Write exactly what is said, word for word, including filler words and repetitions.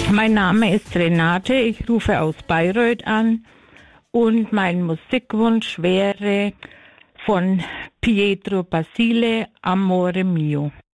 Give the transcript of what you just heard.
Mein Name ist Renate, ich rufe aus Bayreuth an und mein Musikwunsch wäre von Pietro Basile Amore Mio.